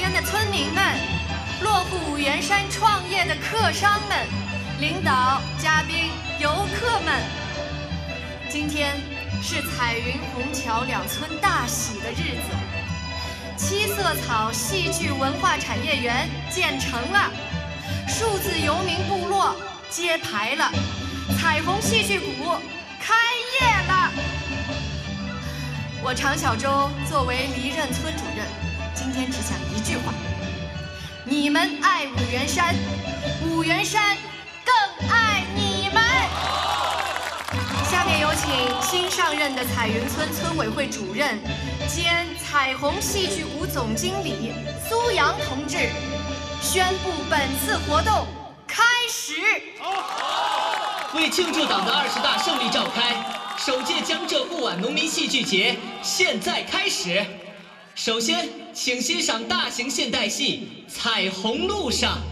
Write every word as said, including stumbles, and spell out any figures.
边的村民们，落户五原山创业的客商们，领导、嘉宾、游客们，今天是彩云虹桥两村大喜的日子。七色草戏剧文化产业园建成了，数字游民部落揭牌了，彩虹戏剧谷开业了。我常小舟作为离任村主任，今天只想一句话：你们爱五原山，五原山更爱你们。下面有请新上任的彩云村村委会主任兼彩虹戏剧谷总经理苏阳同志宣布本次活动开始。 为庆祝党的二十大胜利召开，首届江浙沪皖农民戏剧节现在开始。首先，请欣赏大型现代戏《彩虹路上》。